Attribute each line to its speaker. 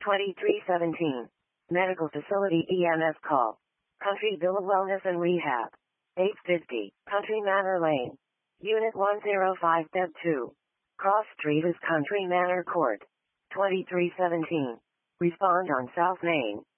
Speaker 1: 2317. Medical Facility EMS call. Country Bill of Wellness and Rehab. 850, Country Manor Lane. Unit 105 Bed 2. Cross Street is Country Manor Court. 2317. Respond on South Main.